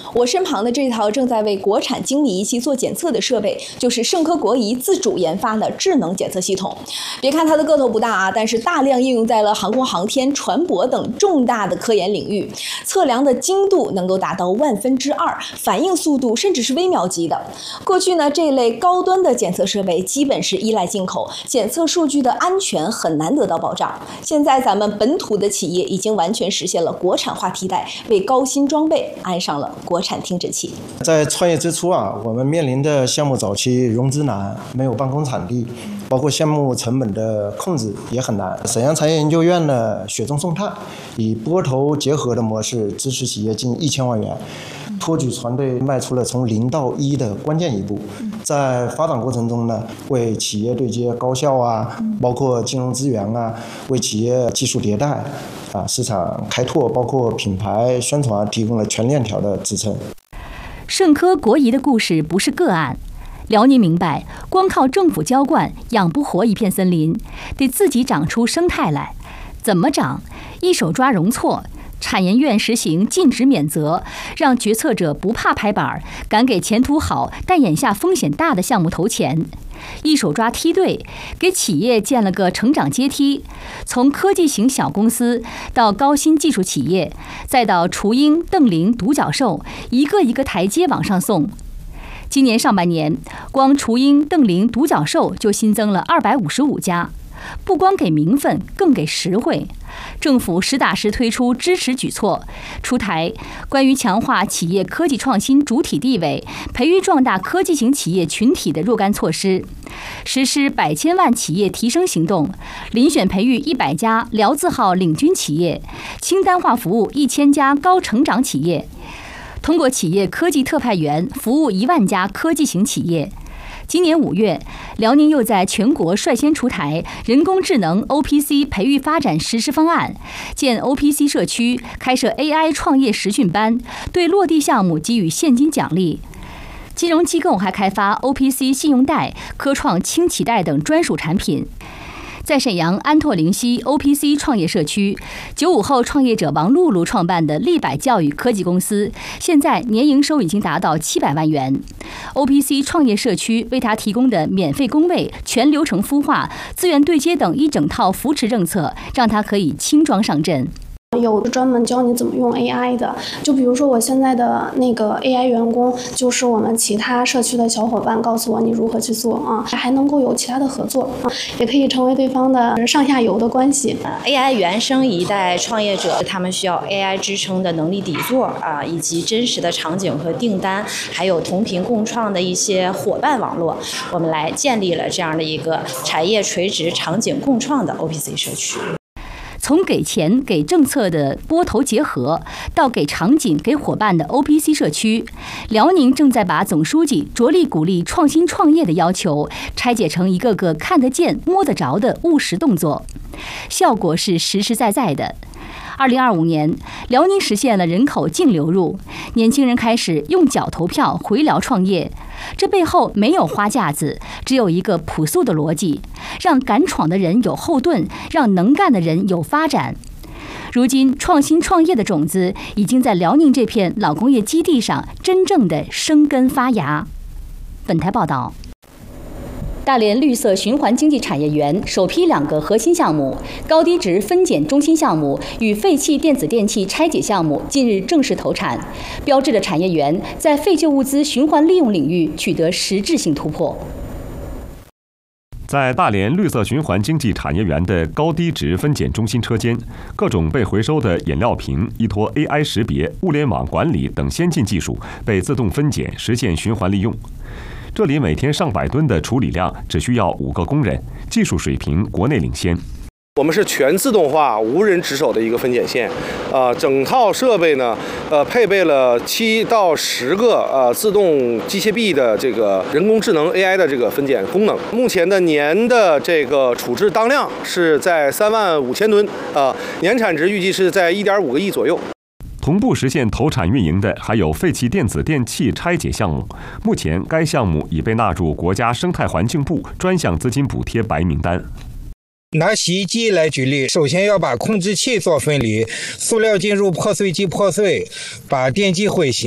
我身旁的这套正在为国产精密仪器做检测的设备，就是盛科国仪自主研发的智能检测系统。别看它的个头不大啊，但是大量应用在了航空航天、船舶等重大的科研领域，测量的精度能够达到2/1000，反应速度甚至是微秒级的。过去呢，这类高端的检测设备基本是依赖进口，检测数据的安全很难得到保障。现在咱们本土的企业已经完全实现了国产化替代，为高新装备安上了国产听诊器。 在创业之初啊，我们面临的项目早期融资难，没有办公场地，包括项目成本的控制也很难。沈阳产业研究院呢雪中送炭，以拨头结合的模式支持企业近1000万元，托举团队迈出了从0到1的关键一步。在发展过程中呢，为企业对接高校啊，包括金融资源啊，为企业技术迭代市场开拓，包括品牌宣传提供了全链条的支撑。 盛科国仪的故事不是个案。辽宁明白，光靠政府浇灌养不活一片森林，得自己长出生态来。怎么长？一手抓容错。产研院实行禁止免责，让决策者不怕拍板，敢给前途好但眼下风险大的项目投钱。一手抓梯队，给企业建了个成长阶梯，从科技型小公司到高新技术企业，再到雏鹰、邓羚、独角兽，一个一个台阶往上送。今年上半年，光雏鹰、邓羚、独角兽就新增了255家。不光给名分，更给实惠。政府实打实推出支持举措，出台关于强化企业科技创新主体地位、培育壮大科技型企业群体的若干措施，实施100千万企业提升行动，遴选培育100家辽字号领军企业，清单化服务1000家高成长企业，通过企业科技特派员服务1万家科技型企业。今年5月，辽宁又在全国率先出台人工智能 OPC 培育发展实施方案，建 OPC 社区，开设 AI 创业实训班，对落地项目给予现金奖励。金融机构还开发 OPC 信用贷、科创轻企贷等专属产品。在沈阳安拓灵溪 OPC 创业社区，95后创业者王露露创办的立百教育科技公司，现在年营收已经达到700万元。OPC 创业社区为他提供的免费工位、全流程孵化、资源对接等一整套扶持政策，让他可以轻装上阵。 有专门教你怎么用 AI 的，就比如说我现在的那个 AI 员工，就是我们其他社区的小伙伴告诉我你如何去做啊，还能够有其他的合作啊，也可以成为对方的上下游的关系。 AI 原生一代创业者，他们需要 AI 支撑的能力底座啊，以及真实的场景和订单，还有同频共创的一些伙伴网络，我们来建立了这样的一个产业垂直场景共创的 OPC 社区。 从给钱、给政策的拨头结合，到给场景、给伙伴的 OPC 社区，辽宁正在把总书记着力鼓励创新创业的要求拆解成一个个看得见、摸得着的务实动作，效果是实实在在的。2025年，辽宁实现了人口净流入，年轻人开始用脚投票回辽创业。这背后没有花架子，只有一个朴素的逻辑：让敢闯的人有后盾，让能干的人有发展。如今，创新创业的种子已经在辽宁这片老工业基地上真正的生根发芽。本台报道。大连绿色循环经济产业园首批2个核心项目高低值分拣中心项目与废弃电子电器拆解项目近日正式投产，标志着产业园在废旧物资循环利用领域取得实质性突破。 在大连绿色循环经济产业园的高低值分拣中心车间，各种被回收的饮料瓶依托 AI 识别、物联网管理等先进技术被自动分拣，实现循环利用。这里每天上百吨的处理量只需要5个工人，技术水平国内领先。 我们是全自动化、无人值守的一个分拣线，整套设备呢，配备了7到10个自动机械臂的这个人工智能 AI 的这个分拣功能。目前的年的这个处置当量是在35000吨，年产值预计是在1.5个亿左右。 同步实现投产运营的还有废弃电子电器拆解项目，目前该项目已被纳入国家生态环境部专项资金补贴白名单。 拿洗衣机来举例，首先要把控制器做分离，塑料进入破碎机破碎，把电机毁形。